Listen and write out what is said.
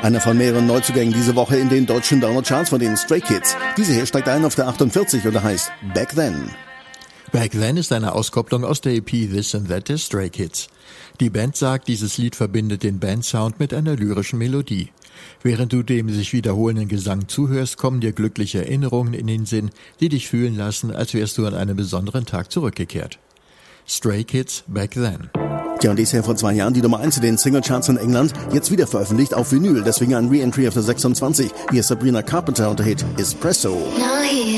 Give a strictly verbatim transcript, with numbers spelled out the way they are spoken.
Einer von mehreren Neuzugängen diese Woche in den deutschen Download-Charts von den Stray Kids. Diese hier steigt ein auf der achtundvierzig und heißt Back Then. Back Then ist eine Auskopplung aus der E P This and That der Stray Kids. Die Band sagt, dieses Lied verbindet den Bandsound mit einer lyrischen Melodie. Während du dem sich wiederholenden Gesang zuhörst, kommen dir glückliche Erinnerungen in den Sinn, die dich fühlen lassen, als wärst du an einem besonderen Tag zurückgekehrt. Stray Kids, Back Then. Tja, und dies hier vor zwei Jahren die Nummer eins in den Singlecharts in England, jetzt wieder veröffentlicht auf Vinyl, deswegen ein Re-Entry auf der sechsundzwanzig. Hier ist Sabrina Carpenter und der Hit Espresso.